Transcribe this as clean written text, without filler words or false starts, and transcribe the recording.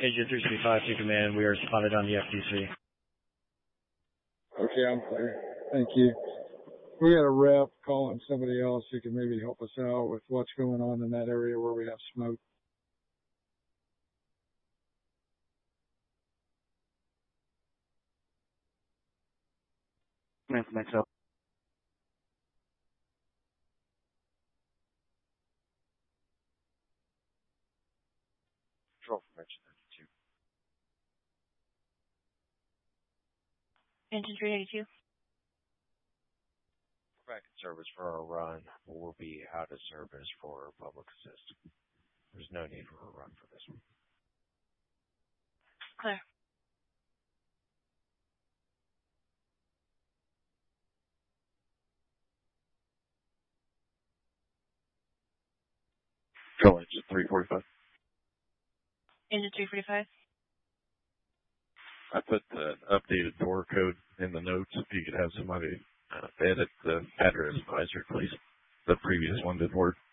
Agent 365 to command. We are spotted on the FTC. Okay, I'm clear. Thank you. We got a rep calling somebody else who can maybe help us out with what's going on in that area where we have smoke. Myself. Control from Engine 32. Engine 382. We're back in service for our run. We'll be out of service for public assist. There's no need for a run for this one. Clear. Control Engine 345. Engine 345. I put the updated door code in the notes. If you could have somebody edit the address advisor, please. The previous one didn't work.